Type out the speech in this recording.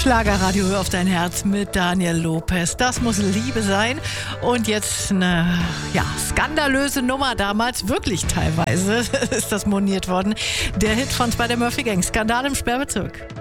Schlagerradio, hör auf dein Herz mit Daniel Lopez. Das muss Liebe sein. Und jetzt eine skandalöse Nummer damals, wirklich teilweise ist das moniert worden. Der Hit von Spider Murphy Gang, Skandal im Sperrbezirk.